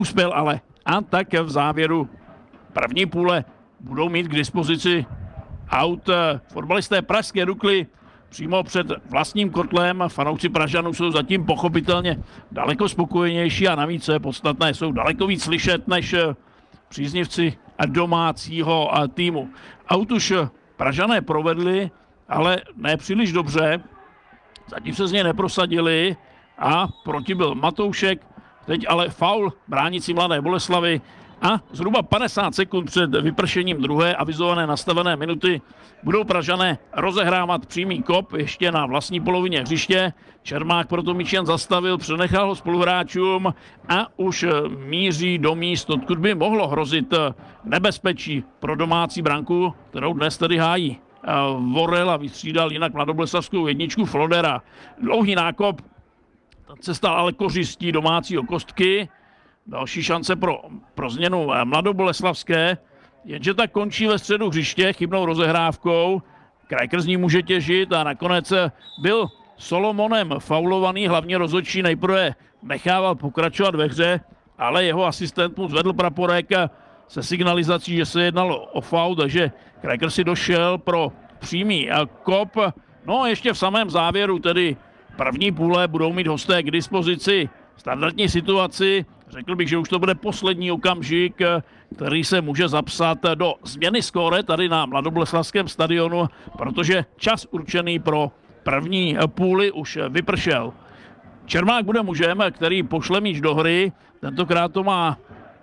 uspěl ale. A tak v závěru první půle budou mít k dispozici aut fotbalisté Pražské Dukly přímo před vlastním kotlem. Fanoušci Pražanů jsou zatím pochopitelně daleko spokojenější a navíc, co je podstatné, jsou daleko víc slyšet než příznivci domácího týmu. Aut už Pražané provedli, ale ne příliš dobře. Zatím se z něj neprosadili a proti byl Matoušek. Teď ale faul bránící Mladé Boleslavi a zhruba 50 sekund před vypršením druhé avizované nastavené minuty budou Pražané rozehrávat přímý kop ještě na vlastní polovině hřiště. Čermák proto míč jen zastavil, přenechal ho spoluhráčům a už míří do míst, odkud by mohlo hrozit nebezpečí pro domácí branku, kterou dnes tedy hájí Vorel a vystřídal jinak mladoboleslavskou jedničku Flodera. Dlouhý nákop, se stal ale kořistí domácího Kostky. Další šance pro změnu mladoboleslavské, jenže tak končí ve středu hřiště chybnou rozehrávkou. Krajker z ní může těžit a nakonec byl Solomonem faulovaný, hlavně rozhodčí nejprve nechával pokračovat ve hře, ale jeho asistent mu zvedl praporek se signalizací, že se jednalo o faul, takže Krajker si došel pro přímý kop. No ještě v samém závěru tedy první půle budou mít hosté k dispozici standardní situaci. Řekl bych, že už to bude poslední okamžik, který se může zapsat do změny skóre tady na mladoboleslavském stadionu, protože čas určený pro první půli už vypršel. Čermák bude mužem, který pošle míč do hry, tentokrát to má,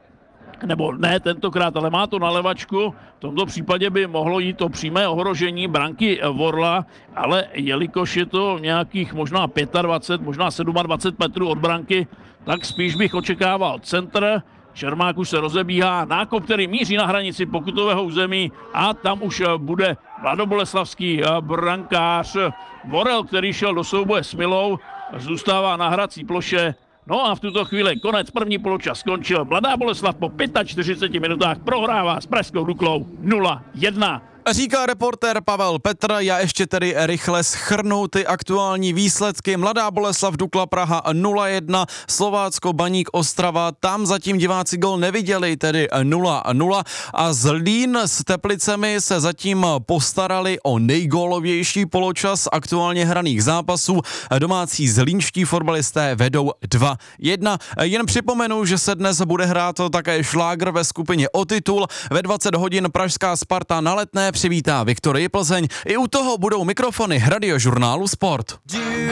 nebo ne tentokrát, ale má to na levačku. V tomto případě by mohlo jít o přímé ohrožení branky Vorla, ale jelikož je to nějakých možná 25, možná 27 metrů od branky, tak spíš bych očekával centr. Čermák už se rozebíhá, nákop, který míří na hranici pokutového území a tam už bude mladoboleslavský brankář Vorel, který šel do souboje s Milou, zůstává na hrací ploše. No a v tuto chvíli konec první poločas skončil. Mladá Boleslav po 45 minutách prohrává s Pražskou Duklou 0-1. Říká reportér Pavel Petr, já ještě tedy rychle shrnu ty aktuální výsledky. Mladá Boleslav Dukla Praha 0-1, Slovácko Baník Ostrava, tam zatím diváci gol neviděli, tedy 0-0 a Zlín s Teplicemi se zatím postarali o nejgólovější poločas aktuálně hraných zápasů. Domácí zlínští fotbalisté vedou 2-1. Jen připomenu, že se dnes bude hrát také šlágr ve skupině o titul. Ve 20 hodin pražská Sparta na Letné přivítá Viktorii Plzeň. I u toho budou mikrofony Radiožurnálu Sport.